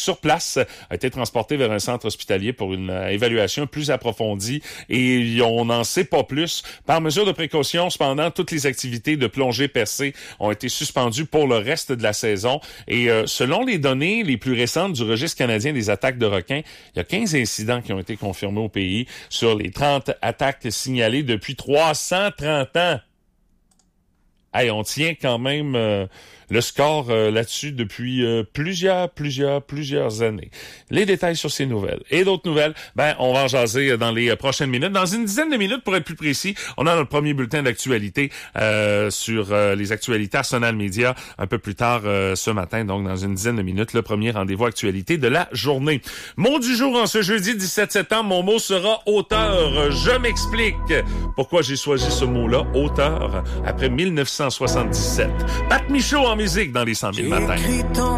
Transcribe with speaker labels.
Speaker 1: sur place a été transporté vers un centre hospitalier pour une évaluation plus approfondie et on n'en sait pas plus. Par mesure de précaution, cependant, toutes les activités de plongée percée ont été suspendues pour le reste de la saison et selon les données les plus récentes du registre canadien des attaques de requins, il y a 15 incidents qui ont été confirmés au pays sur les 30 attaques signalées depuis 330 ans. Hey, on tient quand même le score là-dessus depuis plusieurs années. Les détails sur ces nouvelles et d'autres nouvelles, on va en jaser dans les prochaines minutes. Dans une dizaine de minutes, pour être plus précis, on a notre premier bulletin d'actualité sur les actualités Arsenal Média un peu plus tard ce matin. Donc, dans une dizaine de minutes, le premier rendez-vous actualité de la journée. Mot du jour en ce jeudi 17 septembre, mon mot sera auteur. Je m'explique pourquoi j'ai choisi ce mot-là, auteur, après 1977. Pat Michaud en musique dans les 100 000 matins.